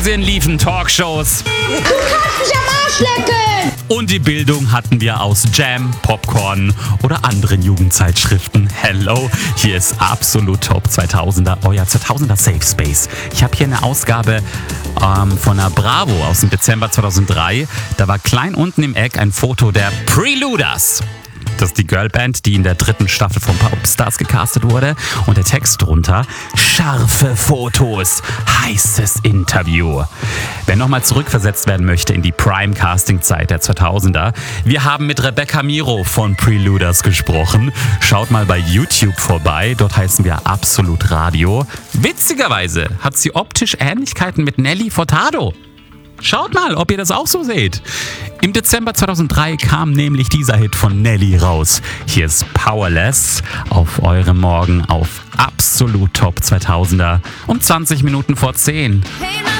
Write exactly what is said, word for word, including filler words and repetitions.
Fernsehen liefen Talkshows. Du kannst mich am Arsch lecken! Und die Bildung hatten wir aus Jam, Popcorn oder anderen Jugendzeitschriften. Hello, hier ist Absolut Top zweitausender, euer zweitausender Safe Space. Ich habe hier eine Ausgabe ähm, von der Bravo aus dem Dezember zweitausenddrei. Da war klein unten im Eck ein Foto der Preluders. Das ist die Girlband, die in der dritten Staffel von Popstars gecastet wurde. Und der Text drunter: scharfe Fotos, heißes Interview. Wer nochmal zurückversetzt werden möchte in die Prime-Casting-Zeit der zweitausender, wir haben mit Rebecca Miro von Preluders gesprochen. Schaut mal bei YouTube vorbei, dort heißen wir Absolut Radio. Witzigerweise hat sie optisch Ähnlichkeiten mit Nelly Furtado. Schaut mal, ob ihr das auch so seht. Im Dezember zweitausenddrei kam nämlich dieser Hit von Nelly raus. Hier ist Powerless auf eurem Morgen auf Absolut Top zweitausender um zwanzig Minuten vor zehn.